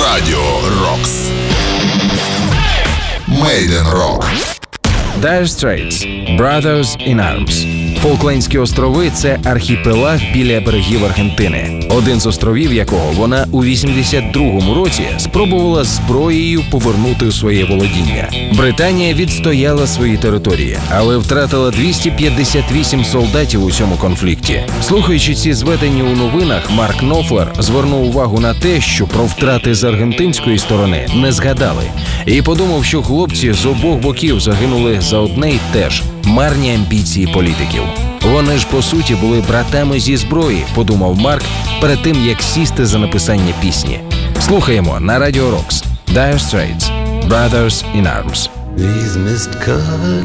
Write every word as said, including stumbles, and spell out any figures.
Радіо Рокс. Made in Rock. Dire Straits – Brothers in Arms. Фолклендські острови – це архіпелаг біля берегів Аргентини, один з островів якого вона у вісімдесят другому році спробувала зброєю повернути у своє володіння. Британія відстояла свої території, але втратила двісті п'ятдесят вісім солдатів у цьому конфлікті. Слухаючи ці зведення у новинах, Марк Нофлер звернув увагу на те, що про втрати з аргентинської сторони не згадали, і подумав, що хлопці з обох боків загинули за одне й те ж – марні амбіції політиків. Вони ж, по суті, були братами зі зброї, подумав Марк перед тим, як сісти за написання пісні. Слухаємо на Радіо Рокс. Dire Straits – Brothers in Arms. These mist-covered